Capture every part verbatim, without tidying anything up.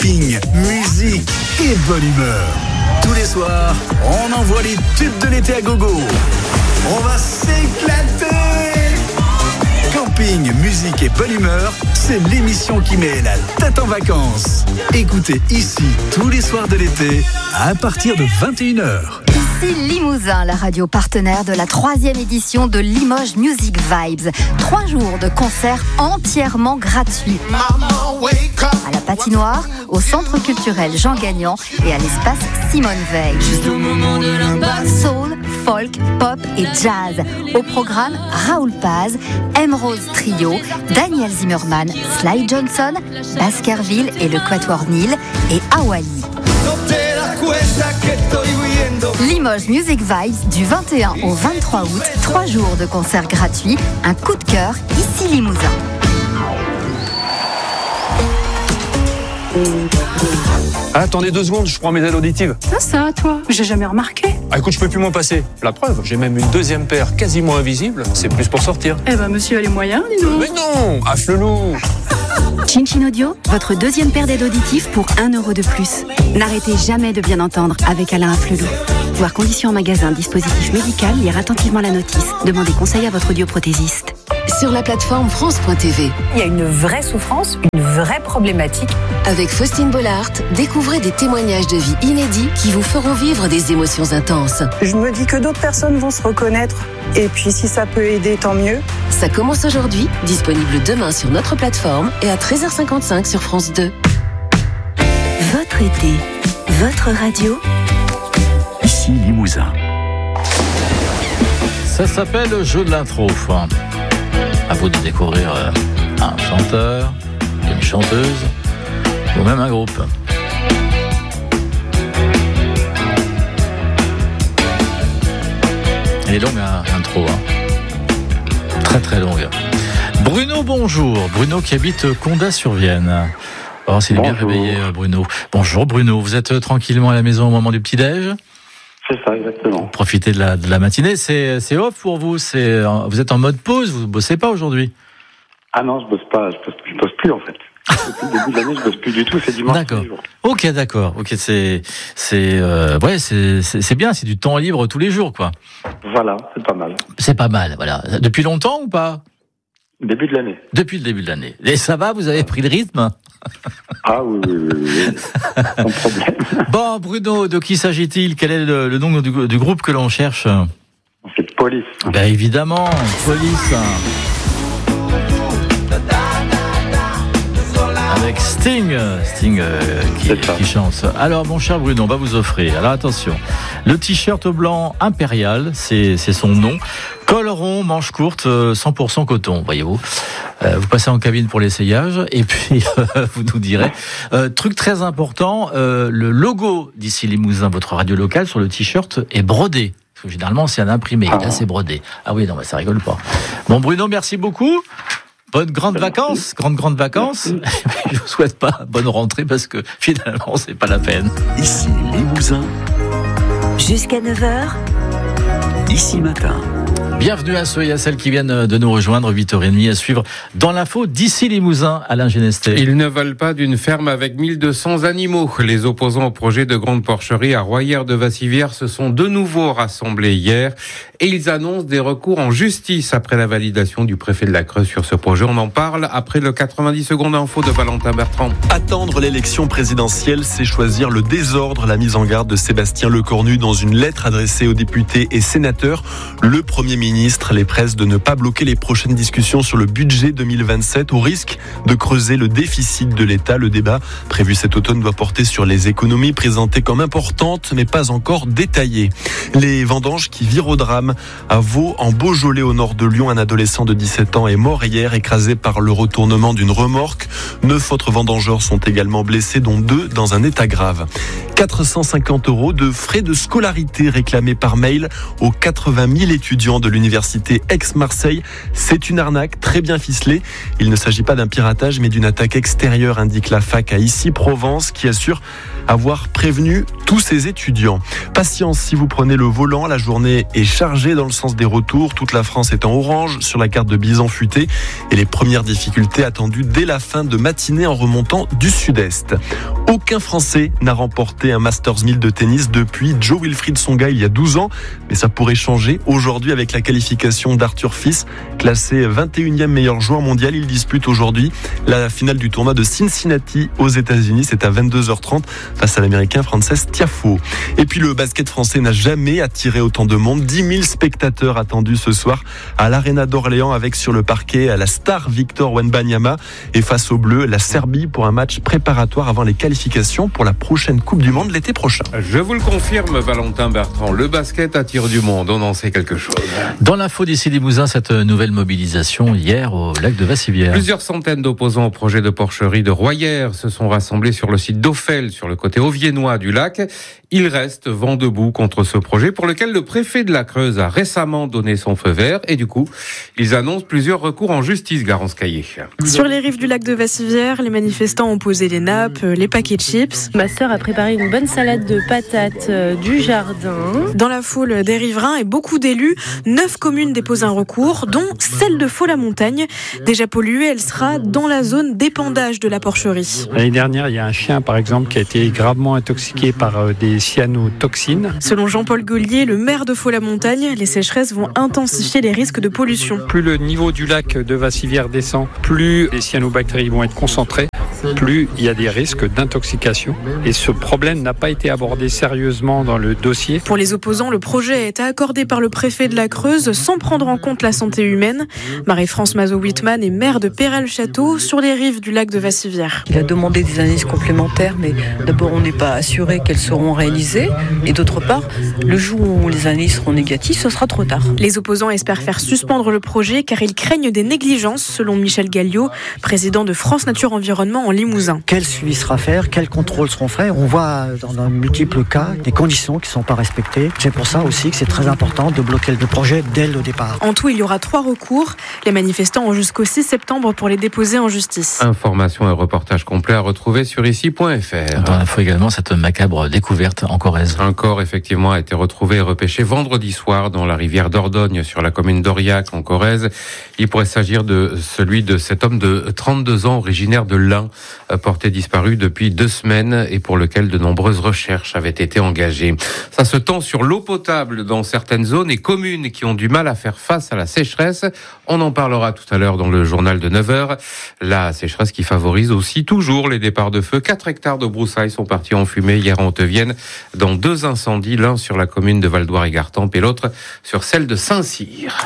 camping, musique et bonne humeur. Tous les soirs, on envoie les tubes de l'été à gogo. On va s'éclater. Camping, musique et bonne humeur, c'est l'émission qui met la tête en vacances. Écoutez ici tous les soirs de l'été à partir de vingt et une heures. Ici Limousin, la radio partenaire de la troisième édition de Limoges Music Vibes. Trois jours de concerts entièrement gratuits. À la patinoire, au centre culturel Jean Gagnon et à l'espace Simone Veil. Soul, folk, pop et jazz. Au programme, Raoul Paz, Emerose Trio, Daniel Zimmerman, Sly Johnson, Baskerville et le Quatuor Neil et Awali. Limoges Music Vibes du vingt et un au vingt-trois août, trois jours de concerts gratuits, un coup de cœur ici Limousin. Ah, attendez deux secondes, je prends mes aides auditives. Ça, ça, toi, j'ai jamais remarqué. Ah, écoute, je peux plus m'en passer. La preuve, j'ai même une deuxième paire quasiment invisible. C'est plus pour sortir. Eh ben, monsieur a les moyens, dis donc. Mais non, afflelou. Chin-Chin Audio, votre deuxième paire d'aides auditives pour un euro de plus. N'arrêtez jamais de bien entendre avec Alain Afflelou. Voir conditions en magasin, dispositif médical, lire attentivement la notice. Demandez conseil à votre audioprothésiste. Sur la plateforme France point T V. Il y a une vraie souffrance, une vraie problématique. Avec Faustine Bollard, découvrez des témoignages de vie inédits qui vous feront vivre des émotions intenses. Je me dis que d'autres personnes vont se reconnaître. Et puis si ça peut aider, tant mieux. Ça commence aujourd'hui, disponible demain sur notre plateforme et à treize heures cinquante-cinq sur France deux. Votre été, votre radio. Ici Limousin. Ça s'appelle le jeu de l'intro. À vous de découvrir un chanteur, une chanteuse ou même un groupe. Elle est longue, hein, l'intro. Hein. Très très longue. Bruno, bonjour. Bruno qui habite Condat-sur-Vienne. Oh, c'est bien réveillé, Bruno. Bonjour Bruno, vous êtes tranquillement à la maison au moment du petit-déj ? C'est ça, exactement. Profitez de la, de la matinée. C'est, c'est off pour vous. C'est, vous êtes en mode pause. Vous ne bossez pas aujourd'hui? Ah non, je bosse pas. Je bosse, je bosse plus en fait. Depuis le début de l'année, je bosse plus du tout. C'est dimanche. D'accord. Ok, d'accord. Ok, c'est, c'est, euh, ouais, c'est, c'est, c'est bien. C'est du temps libre tous les jours, quoi. Voilà, c'est pas mal. C'est pas mal, voilà. Depuis longtemps ou pas? Début de l'année. Depuis le début de l'année. Et ça va? Vous avez pris le rythme? Ah oui, oui, oui, oui. Sans problème. Bon, Bruno, de qui s'agit-il? Quel est le, le nom du, du groupe que l'on cherche? C'est Police. Ben évidemment, Police. Avec Sting, Sting euh, qui, qui chante. Alors, mon cher Bruno, on va vous offrir. Alors attention, le t-shirt blanc impérial, c'est, c'est son nom. Col rond, manche courte, cent pour cent coton, voyez-vous. Euh, vous passez en cabine pour l'essayage et puis euh, vous nous direz. Euh, truc très important, euh, le logo d'ici Limousin, votre radio locale, sur le t-shirt est brodé. Parce que généralement, c'est un imprimé. Là, c'est brodé. Ah oui, non, bah, ça rigole pas. Bon, Bruno, merci beaucoup. Bonnes grandes vacances, grandes grandes vacances. Je vous souhaite pas bonne rentrée parce que finalement c'est pas la peine. Ici Limousin. Jusqu'à neuf heures. Ici Matin. Bienvenue à ceux et à celles qui viennent de nous rejoindre, huit heures trente à suivre dans l'info d'ici Limousin, Alain Genesté. Ils ne veulent pas d'une ferme avec mille deux cents animaux. Les opposants au projet de grande porcherie à Royères-de-Vassivière se sont de nouveau rassemblés hier et ils annoncent des recours en justice après la validation du préfet de la Creuse sur ce projet. On en parle après le quatre-vingt-dix secondes info de Valentin Bertrand. Attendre l'élection présidentielle, c'est choisir le désordre. La mise en garde de Sébastien Lecornu dans une lettre adressée aux députés et sénateurs. Le Premier ministre les presse de ne pas bloquer les prochaines discussions sur le budget deux mille vingt-sept au risque de creuser le déficit de l'État. Le débat prévu cet automne doit porter sur les économies présentées comme importantes mais pas encore détaillées. Les vendanges qui virent au drame. À Vaux, en Beaujolais au nord de Lyon, un adolescent de dix-sept ans est mort hier écrasé par le retournement d'une remorque. Neuf autres vendangeurs sont également blessés dont deux dans un état grave. quatre cent cinquante euros de frais de scolarité réclamés par mail aux quatre-vingt mille étudiants de l'université Aix-Marseille. C'est une arnaque très bien ficelée. Il ne s'agit pas d'un piratage mais d'une attaque extérieure, indique la fac à Issy-Provence qui assure avoir prévenu tous ses étudiants. Patience si vous prenez le volant, la journée est chargée dans le sens des retours. Toute la France est en orange sur la carte de Bison Futé et les premières difficultés attendues dès la fin de matinée en remontant du sud-est. Aucun Français n'a remporté un Masters mille de tennis depuis Jo-Wilfried Tsonga il y a douze ans, mais ça pourrait changer aujourd'hui avec la qualification d'Arthur Fils, classé vingt et unième meilleur joueur mondial. Il dispute aujourd'hui la finale du tournoi de Cincinnati aux États-Unis. C'est à vingt-deux heures trente face à l'Américain Frances Tiafoe. Et puis le basket français n'a jamais attiré autant de monde. dix mille spectateurs attendus ce soir à l'Arena d'Orléans avec sur le parquet la star Victor Wembanyama et face aux Bleus la Serbie pour un match préparatoire avant les qualifications pour la prochaine Coupe du Monde l'été prochain. Je vous le confirme, Valentin Bertrand, le basket attire du monde, on en sait quelque chose. Dans l'info d'ici Limousin, cette nouvelle mobilisation hier au lac de Vassivière. Plusieurs centaines d'opposants au projet de porcherie de Royères se sont rassemblés sur le site d'Ophel, sur le côté auviennois du lac. Ils restent vent debout contre ce projet pour lequel le préfet de la Creuse a récemment donné son feu vert et du coup, ils annoncent plusieurs recours en justice, Garance Caillé. Sur les rives du lac de Vassivière, les manifestants ont posé les nappes, les paquets de chips. Ma sœur a préparé une bonne salade de patates euh, du jardin. Dans la foule des riverains et beaucoup d'élus, neuf communes déposent un recours, dont celle de Faux-la-Montagne. Déjà polluée, elle sera dans la zone d'épandage de la porcherie. L'année dernière, il y a un chien, par exemple, qui a été gravement intoxiqué par euh, des cyanotoxines. Selon Jean-Paul Gaulier, le maire de Faux-la-Montagne, les sécheresses vont intensifier les risques de pollution. Plus le niveau du lac de Vassivière descend, plus les cyanobactéries vont être concentrées, plus il y a des risques d'intoxication. Et ce problème n'a pas été abordé sérieusement dans le dossier. Pour les opposants, le projet a été accordé par le préfet de la Creuse sans prendre en compte la santé humaine. Marie-France Mazot-Wittmann est maire de Péral-Château sur les rives du lac de Vassivière. Il a demandé des analyses complémentaires, mais d'abord on n'est pas assuré qu'elles seront réalisées. Et d'autre part, le jour où les analyses seront négatives, ce sera trop tard. Les opposants espèrent faire suspendre le projet car ils craignent des négligences, selon Michel Galliot, président de France Nature Environnement en Limousin. Quel suivi sera fait? Quels contrôles seront faits? On voit dans de multiples cas des conditions qui ne sont pas respectées. C'est pour ça aussi que c'est très important de bloquer le projet dès le départ. En tout, il y aura trois recours. Les manifestants ont jusqu'au six septembre pour les déposer en justice. Informations et reportages complets à retrouver sur ici point f r. Dans l'info également, cette macabre découverte en Corrèze. Un corps effectivement a été retrouvé et repêché vendredi soir dans la rivière d'Ordogne sur la commune d'Aurillac en Corrèze. Il pourrait s'agir de celui de cet homme de trente-deux ans originaire de l'Ain, porté disparu depuis deux semaines et pour lequel de nombreuses recherches avaient été engagées. Ça se tend sur l'eau potable dans certaines zones et communes qui ont du mal à faire face à la sécheresse. On en parlera tout à l'heure dans le journal de neuf heures. La sécheresse qui favorise aussi toujours les départs de feu. quatre hectares de broussailles sont partis en fumée hier en Haute-Vienne dans deux incendies, l'un sur la commune de Valdoire et Gartempe et l'autre sur celle de Saint-Cyr.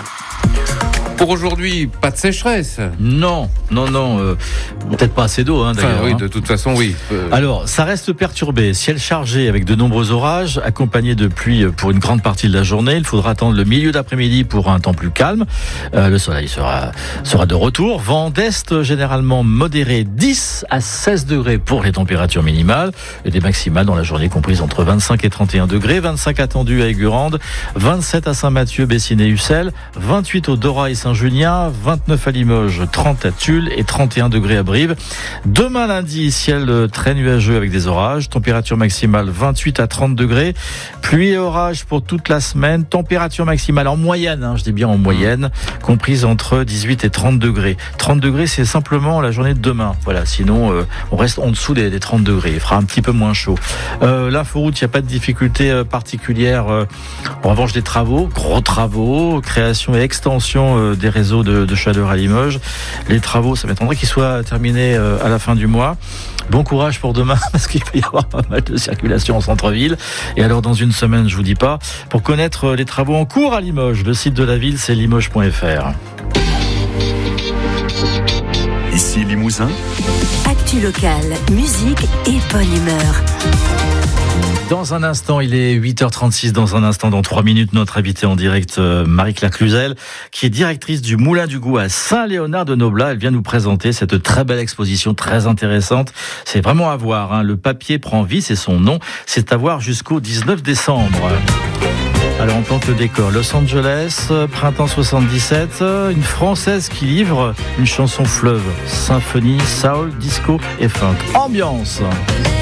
Pour aujourd'hui, pas de sécheresse. Non, non, non. Euh, peut-être pas assez d'eau, hein, d'ailleurs. Enfin, oui, hein. de toute façon, oui. Euh... Alors, ça reste perturbé. Ciel chargé avec de nombreux orages, accompagnés de pluie pour une grande partie de la journée. Il faudra attendre le milieu d'après-midi pour un temps plus calme. Euh, le soleil sera, sera de retour. Vent d'est généralement modéré, dix à seize degrés pour les températures minimales. Et des maximales dans la journée comprises entre vingt-cinq et trente et un degrés. vingt-cinq attendus à Aigurande, vingt-sept à Saint-Mathieu, Bessines et Ussel, vingt-huit au Dora et Saint-Junien, vingt-neuf à Limoges, trente à Tulle et trente et un degrés à Brive. Demain lundi, ciel très nuageux avec des orages, température maximale vingt-huit à trente degrés, pluie et orages pour toute la semaine, température maximale en moyenne, hein, je dis bien en moyenne, comprise entre dix-huit et trente degrés. trente degrés, c'est simplement la journée de demain. Voilà, sinon euh, on reste en dessous des, des trente degrés, il fera un petit peu moins chaud. Euh, L'inforoute, il n'y a pas de difficulté euh, particulière. Euh, en revanche, des travaux, gros travaux, création et extension euh, des réseaux de, de chaleur à Limoges. Les travaux, ça m'étonnerait qu'ils soient terminés euh, à la fin du mois. Bon courage pour demain, parce qu'il va y avoir pas mal de circulation en centre-ville. Et alors, dans une semaine, je vous dis pas, pour connaître les travaux en cours à Limoges, le site de la ville, c'est limoges point f r. Ici Limousin. Actu locale, musique et bonne humeur. Dans un instant, il est huit heures trente-six. Dans un instant, dans trois minutes, notre invitée en direct, Marie-Claire Cluzel, qui est directrice du Moulin du Goût à Saint-Léonard-de-Noblat. Elle vient nous présenter cette très belle exposition, très intéressante. C'est vraiment à voir, hein. Le papier prend vie, c'est son nom. C'est à voir jusqu'au dix-neuf décembre. Alors, on plante le décor. Los Angeles, printemps soixante-dix-sept, une Française qui livre une chanson fleuve. Symphonie, soul, disco et funk. Ambiance.